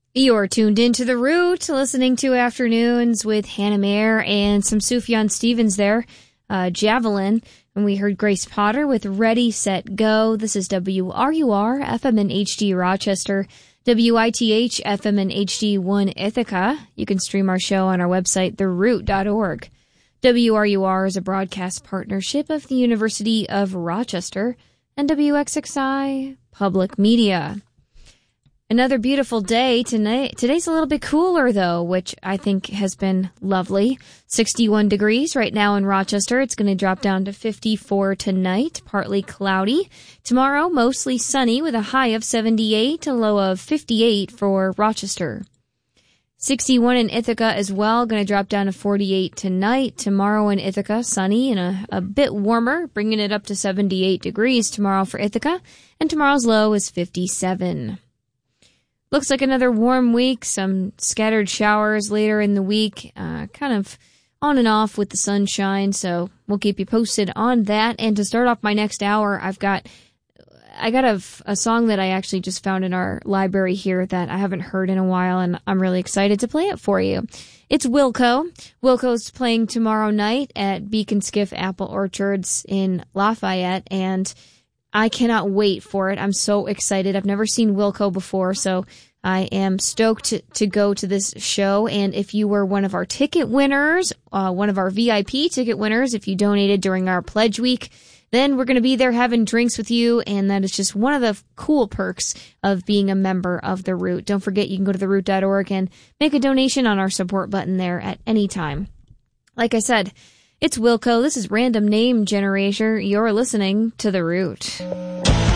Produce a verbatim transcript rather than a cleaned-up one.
You're tuned into The Root, listening to Afternoons with Hannah Mayer and some Sufjan Stevens there, uh, Javelin. And we heard Grace Potter with Ready, Set, Go. This is W R U R, F M and H D Rochester, W I T H, F M and H D one Ithaca. You can stream our show on our website, the root dot org. W R U R is a broadcast partnership of the University of Rochester and W X X I Public Media. Another beautiful day tonight. Today's a little bit cooler, though, which I think has been lovely. sixty-one degrees right now in Rochester. It's going to drop down to fifty-four tonight, partly cloudy. Tomorrow, mostly sunny with a high of seventy-eight, a low of fifty-eight for Rochester. sixty-one in Ithaca as well, going to drop down to forty-eight tonight. Tomorrow in Ithaca, sunny and a, a bit warmer, bringing it up to seventy-eight degrees tomorrow for Ithaca. And tomorrow's low is fifty-seven. Looks like another warm week, some scattered showers later in the week, uh, kind of on and off with the sunshine, so we'll keep you posted on that. And to start off my next hour, I've got, I got a, a song that I actually just found in our library here that I haven't heard in a while, and I'm really excited to play it for you. It's Wilco. Wilco's playing tomorrow night at Beacon Skiff Apple Orchards in Lafayette, and I cannot wait for it. I'm so excited. I've never seen Wilco before, so I am stoked to, to go to this show. And if you were one of our ticket winners, uh, one of our V I P ticket winners, if you donated during our pledge week, then we're going to be there having drinks with you. And that is just one of the cool perks of being a member of The Root. Don't forget, you can go to the root dot org and make a donation on our support button there at any time. Like I said, it's Wilco. This is Random Name Generator. You're listening to The Root.